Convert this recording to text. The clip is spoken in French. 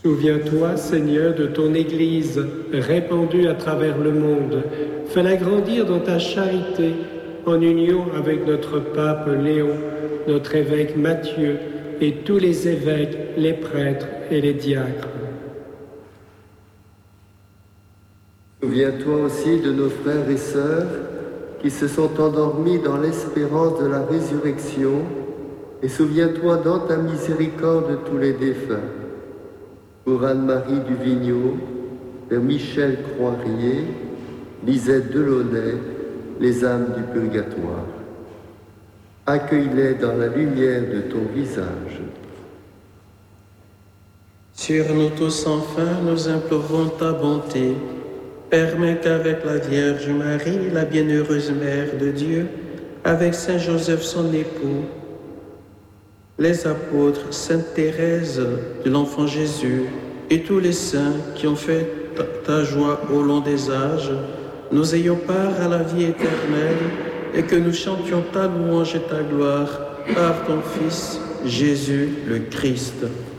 Souviens-toi, Seigneur, de ton Église répandue à travers le monde. Fais-la grandir dans ta charité, en union avec notre pape Léon, notre évêque Matthieu et tous les évêques, les prêtres et les diacres. Souviens-toi aussi de nos frères et sœurs qui se sont endormis dans l'espérance de la résurrection, et souviens-toi dans ta miséricorde de tous les défunts. Pour Anne-Marie Duvigneau, Père Michel Croirier, Lisette Delaunay, les âmes du purgatoire. Accueille-les dans la lumière de ton visage. Sur nous tous enfin, nous implorons ta bonté. Permets qu'avec la Vierge Marie, la bienheureuse Mère de Dieu, avec Saint Joseph son époux, les apôtres, Sainte Thérèse de l'Enfant Jésus et tous les saints qui ont fait ta joie au long des âges, nous ayons part à la vie éternelle et que nous chantions ta louange et ta gloire par ton Fils, Jésus le Christ.